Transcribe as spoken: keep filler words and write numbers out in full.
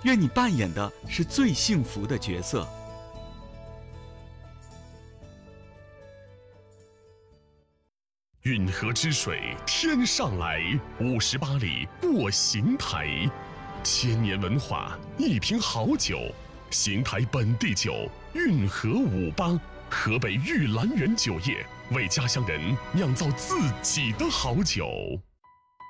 愿你扮演的是最幸福的角色。 运河之水天上来，五十八里过邢台，千年文化，一瓶好酒，邢台本地酒，运河五八，河北玉兰园酒业为家乡人酿造自己的好酒。